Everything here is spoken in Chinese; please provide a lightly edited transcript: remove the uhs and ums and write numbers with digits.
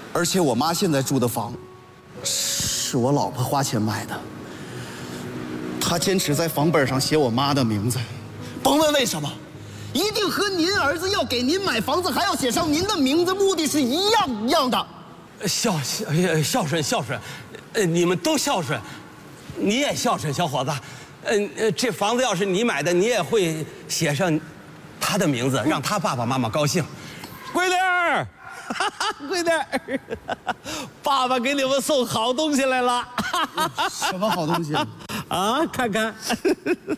而且我妈现在住的房，是我老婆花钱买的。她坚持在房本上写我妈的名字，甭问为什么，一定和您儿子要给您买房子还要写上您的名字，目的是一样的。 孝顺，你们都孝顺，你也孝顺，小伙子。这房子要是你买的，你也会写上他的名字，让他爸爸妈妈高兴。闺女儿，闺女儿，爸爸给你们送好东西来了。 什么好东西啊？ 啊，看看。